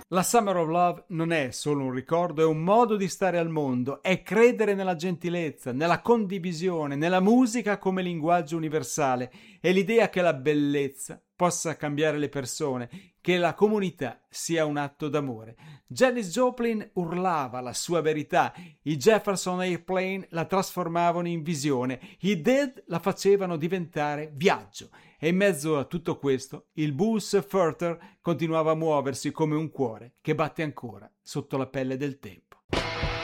La Summer of Love non è solo un ricordo, è un modo di stare al mondo, è credere nella gentilezza, nella condivisione, nella musica come linguaggio universale, è l'idea che la bellezza possa cambiare le persone, che la comunità sia un atto d'amore. Janis Joplin urlava la sua verità, i Jefferson Airplane la trasformavano in visione, i Dead la facevano diventare viaggio. E in mezzo a tutto questo, il Bus Furter continuava a muoversi come un cuore che batte ancora sotto la pelle del tempo.